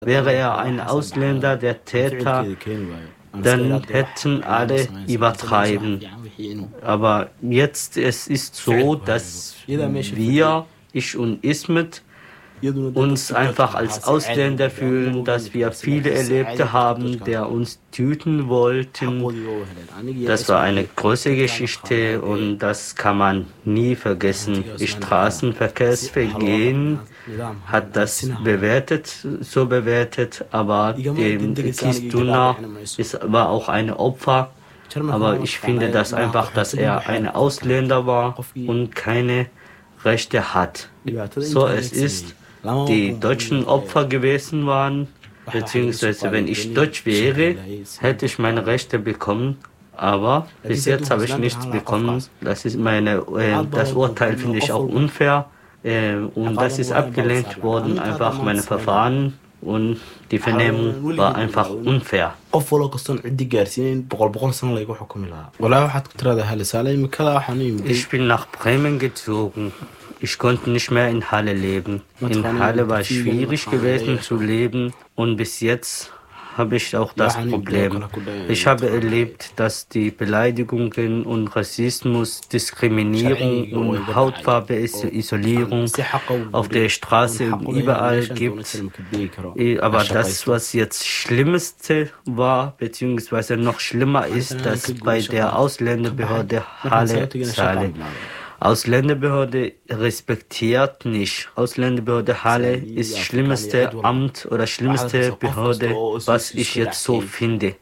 Wäre er ein Ausländer, der Täter, dann hätten alle übertrieben. Aber jetzt es ist so, dass wir, ich und Ismet, uns einfach als Ausländer fühlen, dass wir viele Erlebte haben, der uns töten wollten. Das war eine große Geschichte und das kann man nie vergessen. Das Straßenverkehrsvergehen hat das so bewertet, aber Kistuna war auch ein Opfer. Aber ich finde das einfach, dass er ein Ausländer war und keine Rechte hat. So es ist, die deutschen Opfer gewesen waren, beziehungsweise wenn ich Deutsch wäre, hätte ich meine Rechte bekommen, aber bis jetzt habe ich nichts bekommen. Das Urteil finde ich auch unfair und das ist abgelehnt worden, einfach meine Verfahren. Und die Vernehmung war einfach unfair. Ich bin nach Bremen gezogen. Ich konnte nicht mehr in Halle leben. In Halle war es schwierig gewesen zu leben und bis jetzt habe ich auch das Problem. Ich habe erlebt, dass die Beleidigungen und Rassismus, Diskriminierung und Hautfarbe, Isolierung auf der Straße überall gibt. Aber das, was jetzt Schlimmste war, beziehungsweise noch schlimmer ist, dass bei der Ausländerbehörde Halle Saleh. Ausländerbehörde respektiert nicht. Ausländerbehörde Halle ist schlimmste Amt oder schlimmste Behörde, was ich jetzt so finde.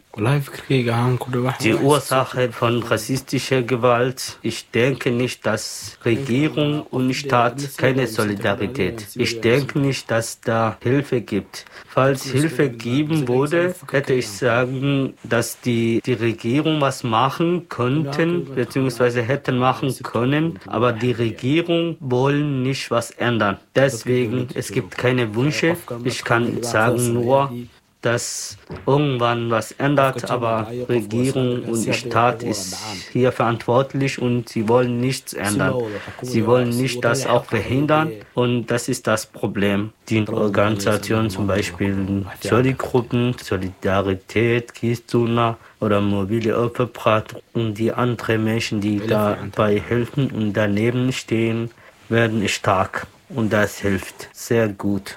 Die Ursache von rassistischer Gewalt, ich denke nicht, dass Regierung und Staat keine Solidarität. Ich denke nicht, dass da Hilfe gibt. Falls Hilfe geben würde, hätte ich sagen, dass die Regierung was machen könnten, beziehungsweise hätten machen können, aber die Regierung wollen nicht was ändern. Deswegen, es gibt keine Wünsche. Ich kann sagen nur, dass irgendwann was ändert, aber Regierung und Staat ist hier verantwortlich und sie wollen nichts ändern. Sie wollen nicht das auch verhindern und das ist das Problem. Die Organisationen, zum Beispiel Soli-Gruppen, Solidarität, Kistuna oder Mobile Opferbrat und die anderen Menschen, die dabei helfen und daneben stehen, werden stark und das hilft sehr gut.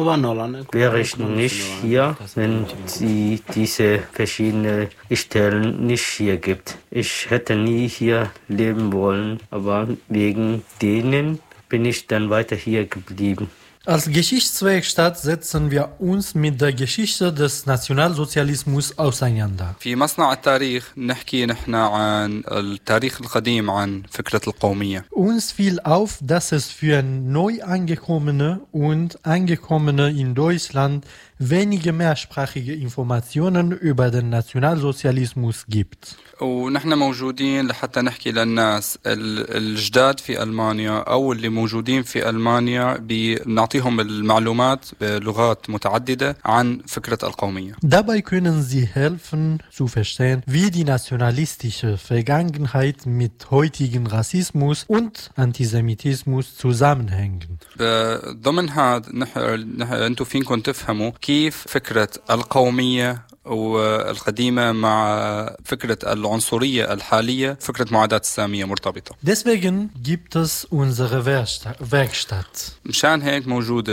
Wäre ich nicht hier, wenn es diese verschiedenen Stellen nicht hier gibt. Ich hätte nie hier leben wollen, aber wegen denen bin ich dann weiter hier geblieben. Als Geschichtswerkstatt setzen wir uns mit der Geschichte des Nationalsozialismus auseinander. في مصنع التاريخ نحكي نحن عن التاريخ القديم عن فكرة القومية. Uns fiel auf, dass es für Neuangekommene und Angekommene in Deutschland wenige mehrsprachige Informationen über den Nationalsozialismus gibt. ونحن موجودين لحتى نحكي للناس الجداد في ألمانيا أو اللي موجودين في ألمانيا بنعطيهم المعلومات بلغات متعددة عن فكرة القومية. Dabei können sie helfen zu verstehen, wie die nationalistische Vergangenheit mit heutigen Rassismus und Antisemitismus zusammenhängen. ضمن هذا أنتم فيكم تفهموا كيف فكرة القومية والقديمة مع فكرة العنصرية الحالية فكرة معاداة السامية مرتبطة. Deswegen gibt es unsere Werkstatt. مشان هيك موجود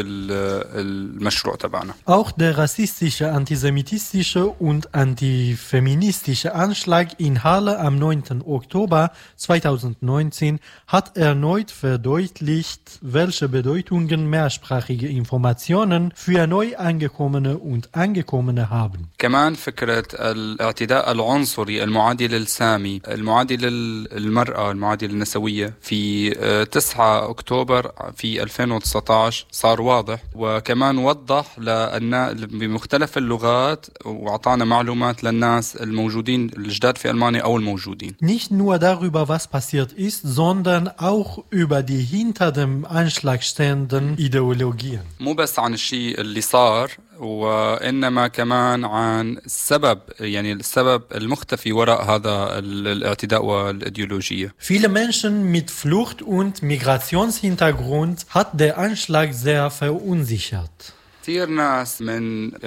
المشروع تبعنا. Auch der rassistische, antisemitistische und antifeministische Anschlag in Halle am 9. Oktober 2019 hat erneut verdeutlicht, welche Bedeutungen mehrsprachige Informationen für Neuangekommene und Angekommene haben. كمان فكرة الاعتداء العنصري المعادي للسامي المعادي للمرأة المعادي للنسوية في 9 أكتوبر في 2019 صار واضح وكمان وضح بمختلف اللغات وأعطانا معلومات للناس الموجودين الجداد في ألمانيا أو الموجودين. Nicht nur darüber, was passiert ist, sondern auch über die hinter dem Anschlag stehenden Ideologien. مو بس عن الشيء اللي صار وإنما كمان عن السبب المختفي وراء هذا الاعتداء والإيديولوجية. Viele Menschen mit Flucht- und Migrationshintergrund hat der Anschlag sehr verunsichert. كثير ناس من